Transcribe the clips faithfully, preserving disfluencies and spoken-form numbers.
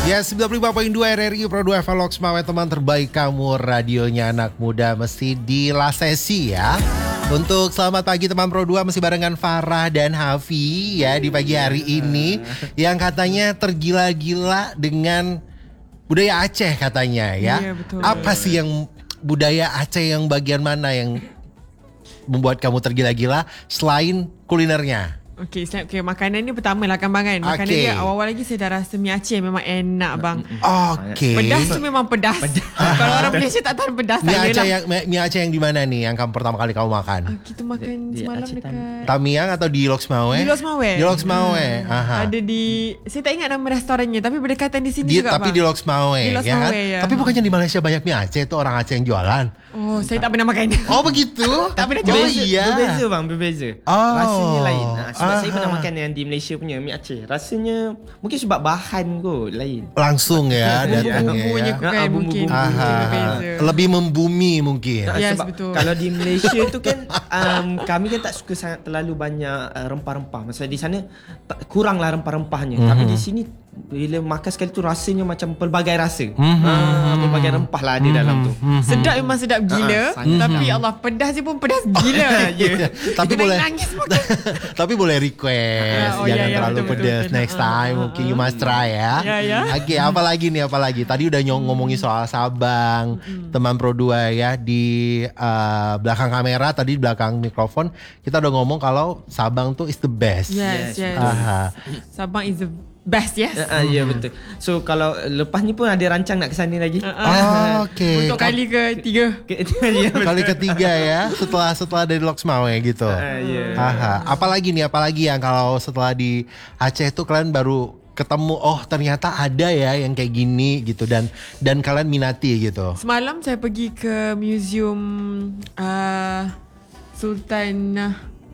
Ya, sembilan puluh lima koma dua R R I Pro dua Evalux Mawe, teman terbaik kamu, radionya anak muda mesti dilasesi ya. Untuk selamat pagi teman Pro dua, masih barengan Farah dan Hafi ya di pagi hari ini, yang katanya tergila-gila dengan budaya Aceh katanya ya. Iya, betul. Apa sih yang budaya Aceh, yang bagian mana yang membuat kamu tergila-gila selain kulinernya? Okey, okay, makanan ni pertama lah kan bang kan. Makanan okay. dia awal-awal lagi saya dah rasa mi Aceh memang enak bang. Okey. Pedas tu memang pedas. Kalau orang Malaysia tak tahan pedas. Mi Aceh lah. yang mi Aceh yang di mana nih yang kamu pertama kali kamu makan? Ah, kita makan Di- di semalam Aceh dekat Tamiang atau di Loks Mawe? Di Loks Mawe. Di Loks Mawe. Aha. Ada di, saya tak ingat nama restorannya, tapi berdekatan di sini Di, juga tapi bang. di Loks Mawe, Di Loks ya kan? Mawe, ya. Tapi bukannya di Malaysia banyak mi Aceh itu orang Aceh yang jualan? Oh, saya tak pernah makan. Oh begitu? Tak pernah Oh coba. iya. Berbeza bang, berbeza. Oh. Rasanya lain. Nah, sebab Aha. saya pernah makan yang di Malaysia punya mi Aceh. Rasanya mungkin sebab bahan kot lain. Langsung ya datangnya Bumbunya ya. kan Ah, mungkin bumbu-bumbu. mungkin Aha. berbeza. Lebih membumi mungkin. Nah, Yes, sebab betul. kalau di Malaysia tu kan um, kami kan tak suka sangat terlalu banyak uh, rempah-rempah. Maksudnya di sana tak, kuranglah rempah-rempahnya. Mhm. Tapi di sini bila makan sekali tu rasanya macam pelbagai rasa. Mhm. Ah, pelbagai rempah lah ada dalam tu. Sedap memang sedap gila. Ah, sangat Tapi Allah, pedas dia pun pedas gila. Ya, tapi Kita boleh nangis makan. tapi boleh request, Ah, oh, jangan ya, ya, terlalu betul, betul, pedas. betul. Next Ah, time ah, mungkin ah, you must try ya. Ya, ya. Oke, apa lagi nih, apa lagi? Tadi udah nyong ngomongin soal Sabang, teman Pro dua ya di uh, belakang kamera, tadi di belakang mikrofon kita udah ngomong kalau Sabang tuh is the best. Yes, yes. Yes, Aha. Sabang is the best, yes. Uh, uh, ya betul. So kalau lepas ni pun ada rancang nak ke sana lagi. Ah, Oh, oke. Untuk kali ketiga. Ya, betul. Kali ketiga ya, setelah setelah dari Loks Mawe gitu. Ah, ya. Aha. Apalagi nih, apalagi yang kalau setelah di Aceh tuh kalian baru ketemu, oh ternyata ada ya yang kayak gini gitu, dan dan kalian minati gitu. Semalam saya pergi ke museum uh, Sultan uh,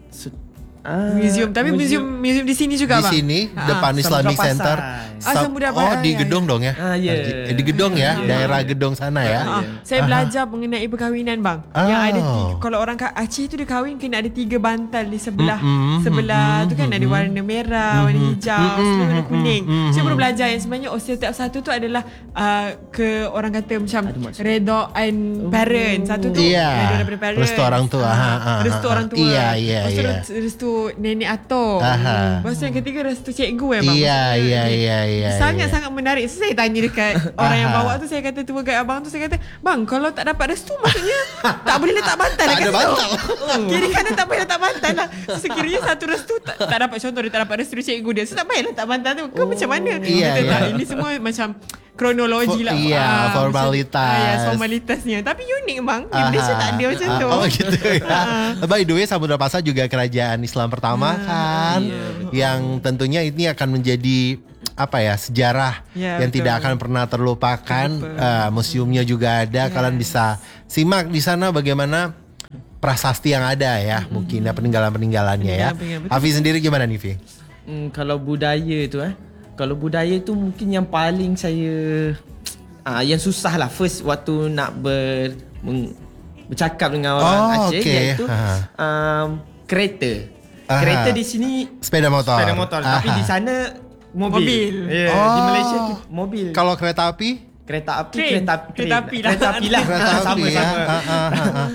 Ah, Museum. Tapi museum museum di sini juga Di bang. sini Ah, depan Samudra Islamic Pasai. Center. Ah, Sa- Samudra oh Pasai, di ya, gedung ya. dong ya? Ah, ya. Di, di gedung ya, Ya. daerah gedung sana ya. Ah, saya belajar mengenai perkahwinan bang. Oh. Yang ada tiga, kalau orang kat Aceh tu dia kahwin kena ada tiga bantal di sebelah Mm-mm, sebelah tu kan mm-mm, ada warna merah, warna hijau, mm-mm, sebelah warna kuning. mm-mm, Saya baru belajar yang sebenarnya oh setiap satu tu adalah uh, ke orang kata macam Ada maksud. redaan parent. Satu tu Iya. reda daripada parent. Restu orang tua. Ah, Ha, ha, restu ha, orang ha. tua. Iya, iya, Lepas tu iya. restu- restu nenek atuk. Aha. Lepas tu yang ketiga restu cikgu eh bang. Iya, Maksudnya, iya, eh, iya, iya. Sangat-sangat menarik. So, saya tanya dekat orang yang Aha. bawa tu, saya kata tour guide abang tu, saya kata, "Bang, kalau tak dapat restu maksudnya tak boleh letak bantal." Tak Dia ada kata, bantal. "Oh, kiri kanan tak payah letak bantal lah." So, sekiranya satu restu tak, tak dapat, contoh dia tak dapat restu cikgu dia, so tak payah letak bantal tu. Kau macam mana? Iya, Kata, iya. "Tak, ini semua macam kronologi Fo- lah." iya, Ah, formalitas. Macam, ah, ya, formalitasnya. Tapi unik bang. Di Aha. Malaysia tak ada macam Ah, tu. Oh gitu ya. By the way, Samudra Pasai juga kerajaan Islam pertama kan, yang tentunya ini akan menjadi apa ya, sejarah Ya, yang betul. tidak akan pernah terlupakan. Betul. Uh, museumnya juga ada, kalian bisa simak di sana bagaimana prasasti yang ada ya, mungkin ya peninggalan-peninggalannya ya. Peninggalan-peninggalan, betul. Hafiz sendiri gimana nih, Vi? Hmm, kalau budaya tu eh. Kalau budaya tu mungkin yang paling saya ah yang susah lah first waktu nak ber meng, bercakap dengan orang Oh, Aceh okey. iaitu Ha. um, kereta. Aha. Kereta di sini Sepeda motor. sepeda motor tapi Aha. di sana mobil. Mobil. Ya, Oh. di Malaysia ki- mobil. Kalau kereta api? kereta api, Train. kereta api, Kereta api lah. Kereta api lah. Kereta api sama ya. sama. Ah, ah, ah, ah.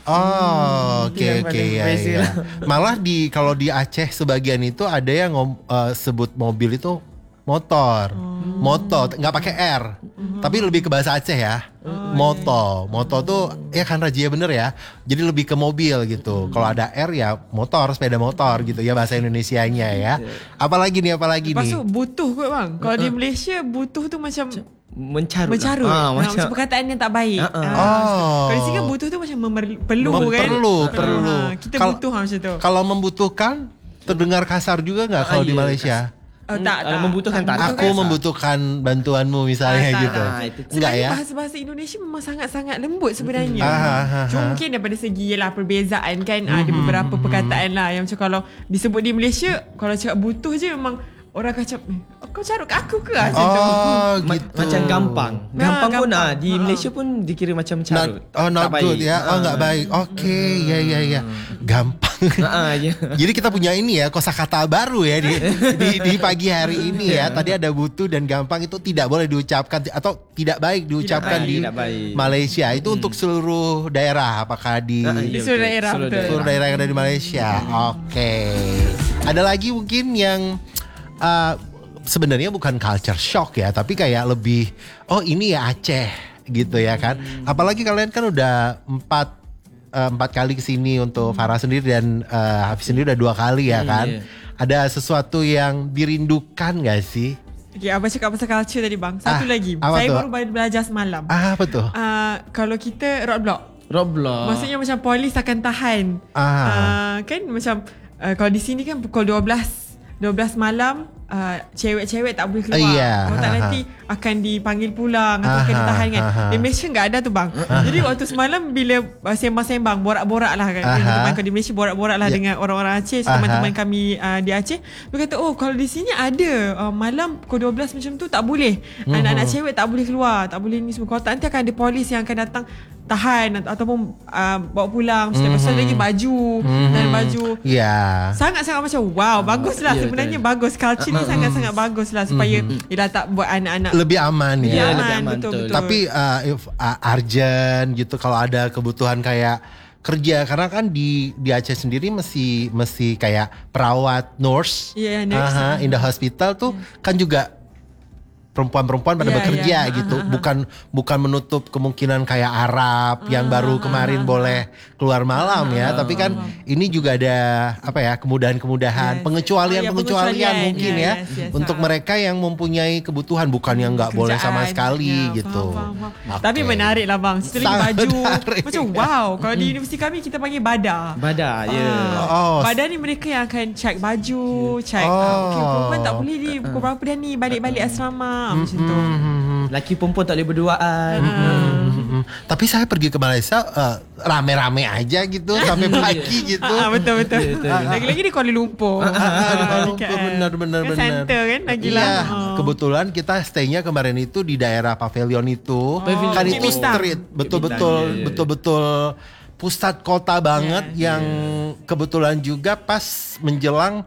Oh, oke yang oke paling ya, basic ya. lah. Malah di kalau di Aceh sebagian itu ada yang ngom, eh, sebut mobil itu motor, moto, nggak pakai R, tapi lebih ke bahasa Aceh ya, moto, moto tuh ya kan Rajia bener ya, jadi lebih ke mobil gitu. Kalau ada R ya motor, sepeda motor gitu ya bahasa Indonesianya ya. Apalagi nih, apalagi Lepas nih? tu butuh kot bang. Kalau di Malaysia butuh tu macam Mencarut. mencarut. Lah. Ah, Ha, macam macam perkataan yang tak baik. Ah, ah. Ah. Oh. Kalau di sini kan butuh tu macam memer- perlu Mem- kan. perlu, Ah, perlu. kita Kal- butuh lah macam tu. Kalau membutuhkan terdengar kasar juga nggak Ah, kalau di iya, Malaysia? Oh, tak, Kalau tak. membutuhkan tak. Aku kasar. membutuhkan bantuanmu misalnya Ah, tak, gitu. tak. Itu- Enggak Sebenarnya ya? bahasa-bahasa Indonesia memang sangat-sangat lembut sebenarnya. Ah, ah, ah, Cuma ah. mungkin daripada segi yelah perbezaan kan, ada beberapa perkataan lah yang macam kalau disebut di Malaysia, kalau cakap butuh je memang orang akan macam, "Eh, kau carut ke aku ke?" Macam tu. Oh Ma- gitu. Macam gampang. Ah, Gampang pun gampang. ah di Ah. Malaysia pun dikira macam Not, carut. oh not Tak good baik. ya. Oh Ah. nggak baik. Oke, ya ya ya. Gampang Ah, ya. Jadi kita punya ini ya, kosakata baru ya di, di, di pagi hari ini ya. Tadi ada butuh dan gampang itu tidak boleh diucapkan atau tidak baik diucapkan Tidak di baik, tidak baik. Malaysia. Itu Hmm. untuk seluruh daerah, apakah di Ah, Di iya, seluruh betul. daerah, Seluruh betul. seluruh daerah yang ada di Malaysia? Oke. Ada lagi mungkin yang uh, sebenarnya bukan culture shock ya, tapi kayak lebih oh ini ya Aceh gitu ya kan. Apalagi kalian kan udah empat uh, empat kali kesini untuk Farah sendiri dan uh, Hafiz sendiri udah dua kali ya Hmm, kan. iya. Ada sesuatu yang dirindukan gak sih? Okay, abang cakap pasal culture tadi bang. Satu Ah, lagi. apa Saya tu? baru belajar semalam. Ah apa tuh? Uh, kalau kita roadblock, Roblox. maksudnya macam polis akan tahan. Ah. Uh, kan macam uh, kalau di sini kan pukul dua belas malam uh, cewek-cewek tak boleh keluar. Uh, yeah. Kalau tak Ha, ha. nanti akan dipanggil pulang atau Ah, akan ha, ditahan kan. ha, ha. Di Malaysia enggak ada tu bang. Jadi waktu semalam bila uh, sembang-sembang borak-borak lah kan. Ah, ha. Teman-teman kalau di Malaysia borak-borak lah Ya. dengan orang-orang Aceh, Ah, ha. teman-teman kami uh, di Aceh. Dia kata oh kalau di sini ada uh, malam pukul dua belas macam tu tak boleh. Mhm. Anak-anak cewek tak boleh keluar, tak boleh ni semua. Kalau tak nanti akan ada polis yang akan datang tahan atau, ataupun uh, bawa pulang. Setiap Mhm. pasal lagi baju dan baju. Ya. Sangat-sangat macam wow, baguslah ya, sebenarnya betul. bagus. Culture ni sangat-sangat baguslah supaya ialah tak buat anak-anak Lebih aman lebih ya. Ya, lebih aman, aman, betul, betul. betul. Tapi uh, if, uh, urgent gitu kalau ada kebutuhan kayak kerja karena kan di di Aceh sendiri mesti mesti kayak perawat nurse, Iya, nurse. Aha, in the hospital tuh kan juga perempuan-perempuan pada Iya, bekerja iya. gitu, Aha, aha. bukan bukan menutup kemungkinan kayak Arab yang Ah, baru kemarin boleh keluar malam ya, tapi kan ini juga ada apa ya kemudahan-kemudahan, Yes. pengecualian-pengecualian Oh, ya, pengecualian. mungkin Ya, ya yes, yes, untuk ah. mereka yang mempunyai kebutuhan, bukan yang nggak boleh sama Kerjaan. sekali Ya, gitu. faham, faham, faham. Oke. Tapi menarik lah bang. Situ lagi Sangat baju menarik. macam wow. Kalau di universiti kami kita panggil badah. Badak, ya. Ah, Oh. Badan ni mereka yang akan check baju, check Oh. ah, okay, perempuan tak boleh ni pukul berapa dah ni balik-balik asrama macam tu. Hmm. Laki perempuan tak boleh berduaan. Hmm. Tapi saya pergi ke Malaysia uh, rame-rame aja gitu sampai pagi gitu. Ah, betul betul. Betul. Lagi-lagi di Kuala Lumpur. Ah, di Kuala Lumpur, K L. benar benar Kan benar. center kan lagilah. Iya, Ah. kebetulan kita stay-nya kemarin itu di daerah Pavilion itu. Pavilion. Kan Bukit itu Bintang. street, betul-betul Bintang, iya, iya. betul-betul pusat kota banget Iya, yang kebetulan juga pas menjelang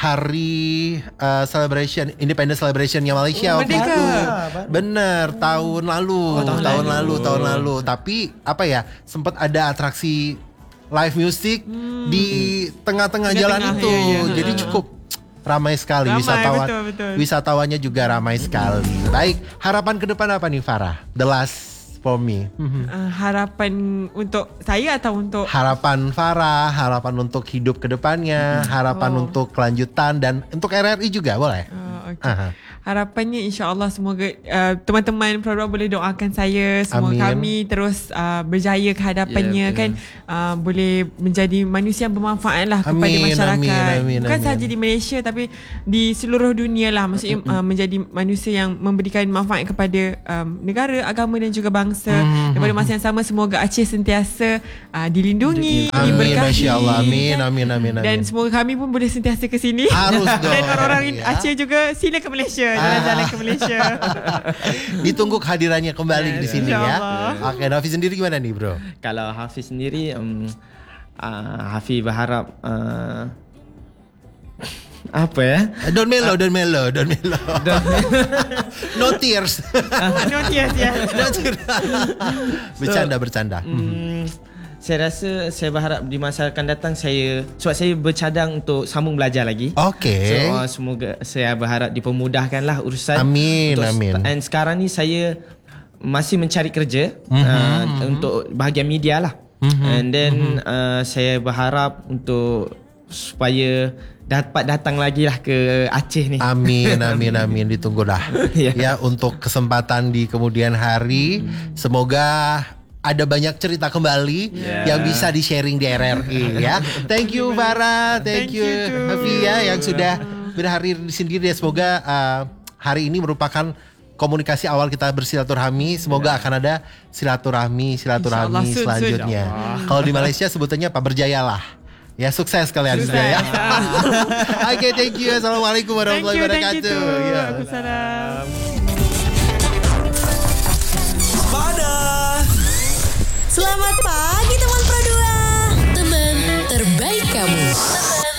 hari uh, celebration Independence Celebration-nya Malaysia Oh, waktu Merdeka. itu. Baru. Bener, tahun lalu, Oh, tahun tahun lalu. lalu, tahun lalu. Tapi apa ya, sempat ada atraksi live music di tengah-tengah jalan Tengah-tengah, itu. iya, iya. Jadi cukup ramai sekali Ramai, wisatawan. betul, betul. Wisatawannya juga ramai sekali. Baik, harapan ke depan apa nih Farah? The last for me. Mhm. Ah, harapan untuk saya atau untuk Harapan Farah, harapan untuk hidup ke depannya, harapan Oh. untuk kelanjutan dan untuk R R I juga boleh. Ah, okay. Aha. Harapannya insya-Allah semoga uh, teman-teman program boleh doakan saya, semoga Amin. kami terus uh, berjaya ke hadapannya Ya, kan, uh, boleh menjadi manusia yang bermanfaat lah kepada Amin, masyarakat. amin, amin, Bukan amin. sahaja di Malaysia tapi di seluruh dunia lah, maksudnya uh, menjadi manusia yang memberikan manfaat kepada um, negara, agama dan juga bangsa. Hmm, Daripada masa yang sama semoga Aceh sentiasa uh, dilindungi, Amin, diberkahi. Masya Allah. Amin, kan? amin, amin, amin. Dan semoga kami pun boleh sentiasa ke sini. Harus dong. Dan orang-orang Ya. Aceh juga sila ke Malaysia, jalan-jalan ke Malaysia. Ditunggu kehadirannya kembali di sini ya. InsyaAllah. Oke, Nafi sendiri gimana nih, Bro? Kalau Hafiz sendiri, um, uh, Hafiz berharap uh, apa ya? Don't melo, don't melo, don't melo. No tears. No tears ya. No tears. Bercanda, bercanda. Hmm, saya rasa saya berharap di masa akan datang saya sebab saya bercadang untuk sambung belajar lagi. Oke. So uh, semoga saya berharap dipermudahkanlah urusan. Amin, untuk, amin. And sekarang ni saya masih mencari kerja Mhm, uh, untuk bahagian media lah. Mhm, And then uh, saya berharap untuk supaya dapat datang lagi lah ke Aceh ni. Amin, amin, amin. Ditunggu dah. Ya. Ya, untuk kesempatan di kemudian hari. Semoga ada banyak cerita kembali Yeah. yang bisa di-sharing di R R I ya. Thank you Farah, thank, Thank you, you too. Hafia yang sudah berhadir di sini. Semoga uh, hari ini merupakan komunikasi awal kita bersilaturahmi. Semoga akan ada silaturahmi silaturahmi Insyaallah, soon, soon. selanjutnya. Kalau di Malaysia sebutannya apa, berjaya lah. Ya, sukses kalian Sukses. juga ya. Oke, thank you. Assalamualaikum Thank warahmatullahi you, thank you wabarakatuh. too. Ya. Waalaikumsalam. Selamat pagi teman Pro dua. Teman terbaik kamu.